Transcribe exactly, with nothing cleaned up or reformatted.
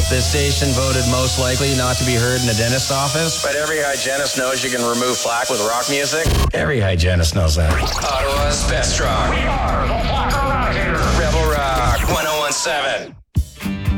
This station voted most likely not to be heard in the dentist's office. But every hygienist knows you can remove plaque with rock music. Every hygienist knows that. Ottawa's best rock. We are the Placker